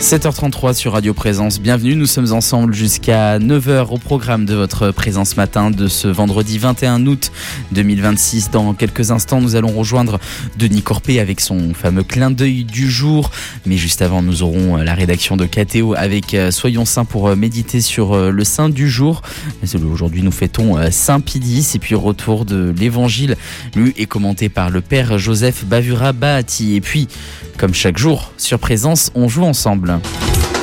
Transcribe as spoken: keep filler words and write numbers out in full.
sept heures trente-trois sur Radio Présence, bienvenue, nous sommes ensemble jusqu'à neuf heures au programme de votre Présence Matin de ce vendredi vingt et un août deux mille vingt-six. Dans quelques instants, nous allons rejoindre Denis Corpé avec son fameux clin d'œil du jour. Mais juste avant, nous aurons la rédaction de K T O avec Soyons Saints pour méditer sur le saint du jour. Aujourd'hui, nous fêtons Saint Pidis et puis retour de l'évangile lu et commenté par le père Joseph Bavura Bahati. Et puis, comme chaque jour, sur Présence, on joue ensemble.